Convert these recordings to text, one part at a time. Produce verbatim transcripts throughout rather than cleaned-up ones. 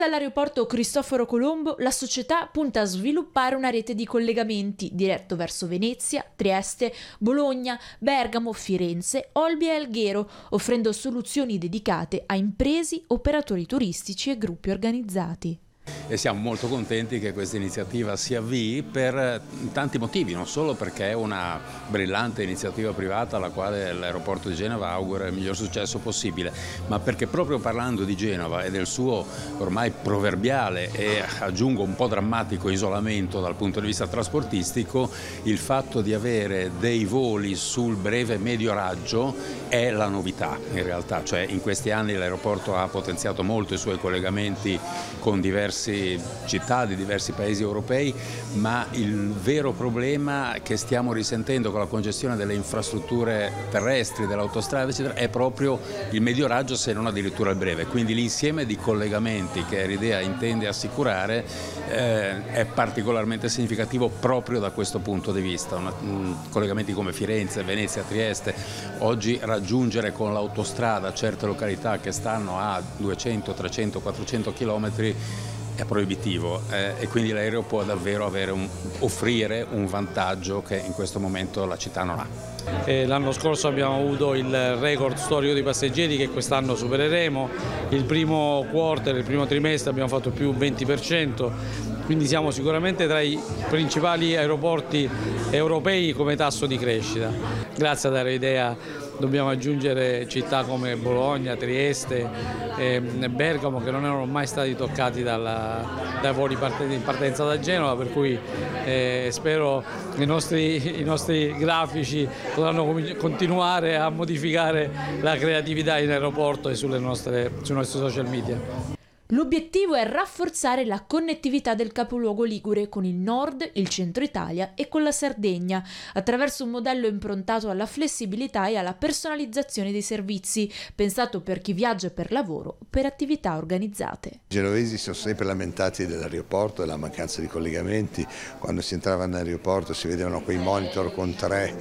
Dall'aeroporto Cristoforo Colombo la società punta a sviluppare una rete di collegamenti diretto verso Venezia, Trieste, Bologna, Bergamo, Firenze, Olbia e Alghero, offrendo soluzioni dedicate a imprese, operatori turistici e gruppi organizzati. E siamo molto contenti che questa iniziativa si avvii per tanti motivi, non solo perché è una brillante iniziativa privata alla quale l'aeroporto di Genova augura il miglior successo possibile, ma perché proprio parlando di Genova e del suo ormai proverbiale e aggiungo un po' drammatico isolamento dal punto di vista trasportistico, il fatto di avere dei voli sul breve e medio raggio è la novità in realtà, cioè in questi anni l'aeroporto ha potenziato molto i suoi collegamenti con diversi città di diversi paesi europei, ma il vero problema che stiamo risentendo con la congestione delle infrastrutture terrestri, dell'autostrada eccetera, è proprio il medio raggio, se non addirittura il breve, quindi l'insieme di collegamenti che Air intende assicurare eh, è particolarmente significativo proprio da questo punto di vista. Una, mh, collegamenti come Firenze, Venezia, Trieste, oggi raggiungere con l'autostrada certe località che stanno a duecento, trecento, quattrocento chilometri è proibitivo eh, e quindi l'aereo può davvero avere un, offrire un vantaggio che in questo momento la città non ha. Eh, l'anno scorso abbiamo avuto il record storico di passeggeri che quest'anno supereremo, il primo quarter, il primo trimestre abbiamo fatto più venti per cento, quindi siamo sicuramente tra i principali aeroporti europei come tasso di crescita. Grazie ad Air dobbiamo aggiungere città come Bologna, Trieste e Bergamo che non erano mai stati toccati dalla, dai voli in partenza da Genova, per cui eh, spero i nostri, i nostri grafici potranno continuare a modificare la creatività in aeroporto e sulle nostre, sui nostri social media. L'obiettivo è rafforzare la connettività del capoluogo ligure con il nord, il centro Italia e con la Sardegna, attraverso un modello improntato alla flessibilità e alla personalizzazione dei servizi, pensato per chi viaggia per lavoro o per attività organizzate. I genovesi sono sempre lamentati dell'aeroporto e della mancanza di collegamenti. Quando si entrava in aeroporto si vedevano quei monitor con tre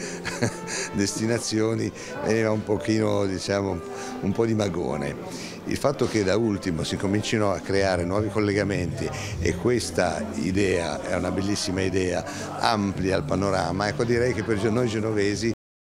destinazioni, veniva un pochino, diciamo, un po' di magone. Il fatto che da ultimo si comincino a creare nuovi collegamenti e questa idea, è una bellissima idea, amplia il panorama, ecco, direi che per noi genovesi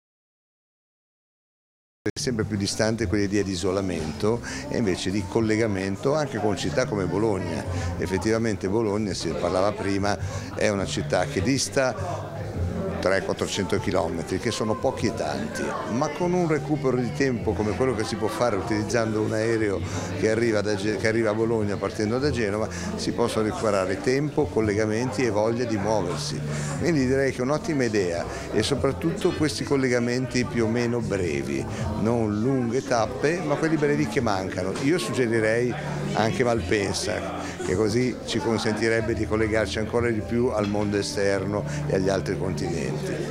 è sempre più distante quell'idea di isolamento e invece di collegamento anche con città come Bologna. Effettivamente Bologna, si parlava prima, è una città che dista trecento quattrocento chilometri, che sono pochi e tanti, ma con un recupero di tempo come quello che si può fare utilizzando un aereo che arriva, da, che arriva a Bologna partendo da Genova, si possono recuperare tempo, collegamenti e voglia di muoversi. Quindi direi che è un'ottima idea e soprattutto questi collegamenti più o meno brevi, non lunghe tappe, ma quelli brevi che mancano. Io suggerirei anche Malpensa, che così ci consentirebbe di collegarci ancora di più al mondo esterno e agli altri continenti.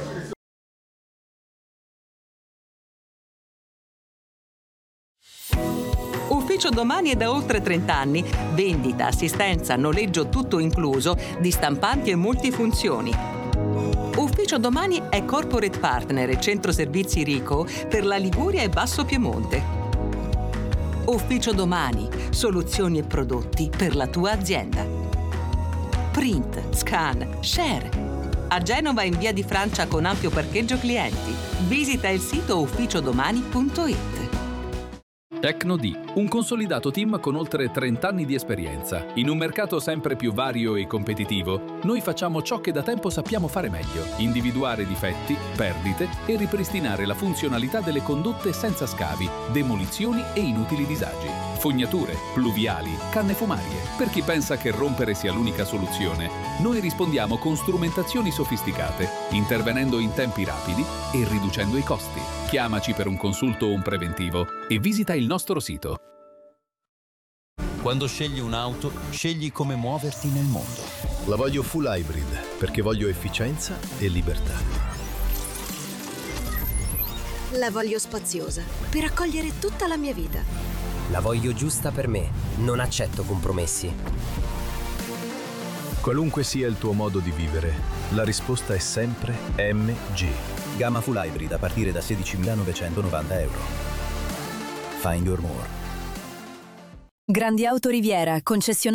Ufficio Domani è da oltre trenta anni. Vendita, assistenza, noleggio tutto incluso di stampanti e multifunzioni. Ufficio Domani è corporate partner e centro servizi Rico per la Liguria e Basso Piemonte. Ufficio Domani, soluzioni e prodotti per la tua azienda. Print, scan, share. A Genova in via di Francia con ampio parcheggio clienti. Visita il sito ufficio domani punto it. Tecnod, un consolidato team con oltre trenta anni di esperienza. In un mercato sempre più vario e competitivo, noi facciamo ciò che da tempo sappiamo fare meglio: individuare difetti, perdite e ripristinare la funzionalità delle condotte senza scavi, demolizioni e inutili disagi. Fognature, pluviali, canne fumarie. Per chi pensa che rompere sia l'unica soluzione, noi rispondiamo con strumentazioni sofisticate, intervenendo in tempi rapidi e riducendo i costi. Chiamaci per un consulto o un preventivo e visita il nostro sito. Quando scegli un'auto, scegli come muoverti nel mondo. La voglio full hybrid perché voglio efficienza e libertà. La voglio spaziosa per accogliere tutta la mia vita. La voglio giusta per me, non accetto compromessi. Qualunque sia il tuo modo di vivere, la risposta è sempre M G. Gamma full hybrid a partire da sedicimilanovecentonovanta euro. Find your more. Grandi Auto Riviera, concessionaria